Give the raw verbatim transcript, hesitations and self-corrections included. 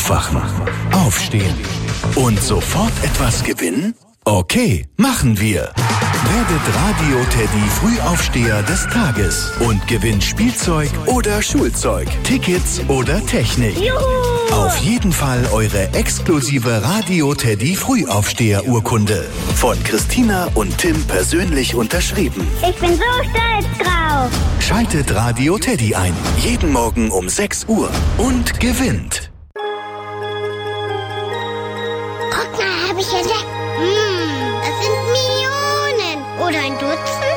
Aufwachen, aufstehen und sofort etwas gewinnen? Okay, machen wir. Werdet Radio Teddy Frühaufsteher des Tages und gewinnt Spielzeug oder Schulzeug, Tickets oder Technik. Juhu! Auf jeden Fall eure exklusive Radio Teddy Frühaufsteher-Urkunde. Von Christina und Tim persönlich unterschrieben. Ich bin so stolz drauf. Schaltet Radio Teddy ein. Jeden Morgen um sechs Uhr und gewinnt. Guck mal, hab ich entdeckt. Hm, das sind Millionen. Oder ein Dutzend?